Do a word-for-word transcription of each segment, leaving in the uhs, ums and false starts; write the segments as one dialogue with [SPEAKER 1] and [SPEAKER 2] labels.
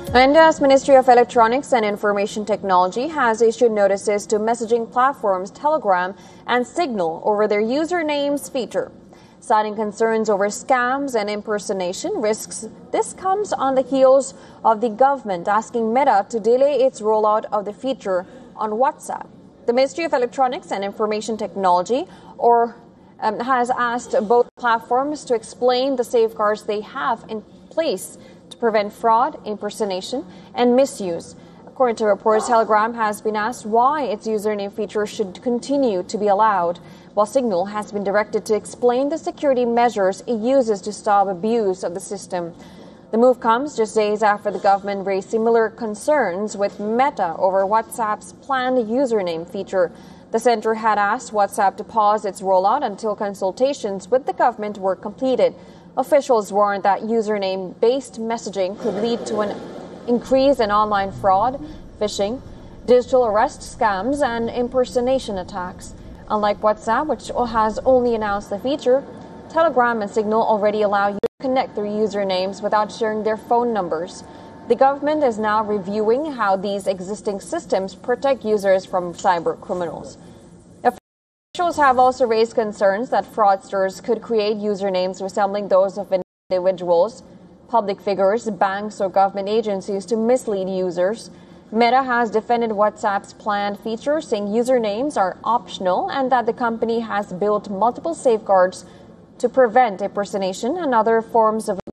[SPEAKER 1] India's Ministry of Electronics and Information Technology has issued notices to messaging platforms Telegram and Signal over their usernames feature, citing concerns over scams and impersonation risks. This comes on the heels of the government asking Meta to delay its rollout of the feature on WhatsApp. The Ministry of Electronics and Information Technology, or um, has asked both platforms to explain the safeguards they have in place to prevent fraud, impersonation, and misuse. According to reports, Telegram has been asked why its username feature should continue to be allowed, while Signal has been directed to explain the security measures it uses to stop abuse of the system. The move comes just days after the government raised similar concerns with Meta over WhatsApp's planned username feature. The center had asked WhatsApp to pause its rollout until consultations with the government were completed. Officials warned that username-based messaging could lead to an increase in online fraud, phishing, digital arrest scams, and impersonation attacks. Unlike WhatsApp, which has only announced the feature, Telegram and Signal already allow you to connect their usernames without sharing their phone numbers. The government is now reviewing how these existing systems protect users from cyber criminals. Officials have also raised concerns that fraudsters could create usernames resembling those of individuals, public figures, banks, or government agencies to mislead users. Meta has defended WhatsApp's planned feature, saying usernames are optional and that the company has built multiple safeguards to prevent impersonation and other forms of.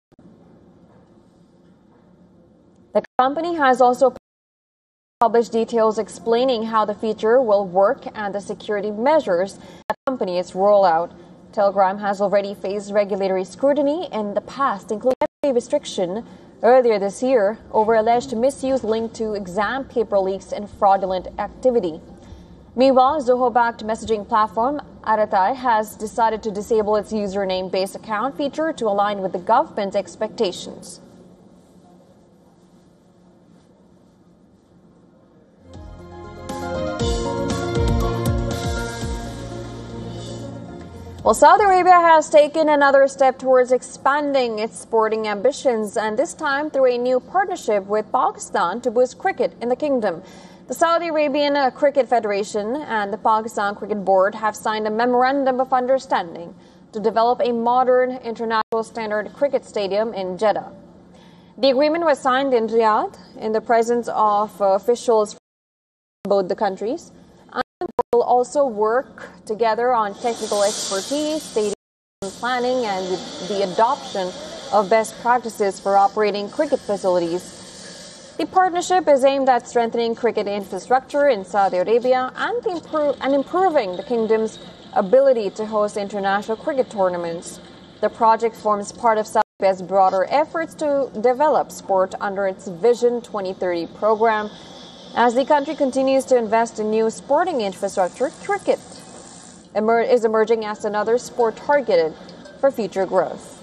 [SPEAKER 1] The company has also published details explaining how the feature will work and the security measures that accompany its rollout. Telegram has already faced regulatory scrutiny in the past, including a restriction earlier this year over alleged misuse linked to exam paper leaks and fraudulent activity. Meanwhile, Zoho-backed messaging platform Aratai has decided to disable its username-based account feature to align with the government's expectations. Well, Saudi Arabia has taken another step towards expanding its sporting ambitions, and this time through a new partnership with Pakistan to boost cricket in the kingdom. The Saudi Arabian Cricket Federation and the Pakistan Cricket Board have signed a memorandum of understanding to develop a modern international standard cricket stadium in Jeddah. The agreement was signed in Riyadh in the presence of uh, officials from both the countries. Will also work together on technical expertise, stadium planning, and the adoption of best practices for operating cricket facilities. The partnership is aimed at strengthening cricket infrastructure in Saudi Arabia and, improve, and improving the kingdom's ability to host international cricket tournaments. The project forms part of Saudi Arabia's broader efforts to develop sport under its Vision twenty thirty program. As the country continues to invest in new sporting infrastructure, cricket emer- is emerging as another sport targeted for future growth.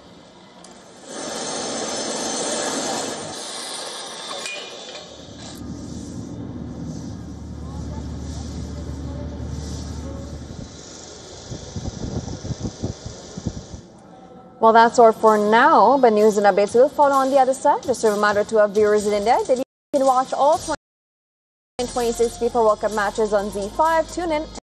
[SPEAKER 1] Well, that's all for now, but news and updates will follow on the other side. Just a reminder to our viewers in India that you can watch all twenty twenty-six FIFA World Cup matches on Z five. Tune in.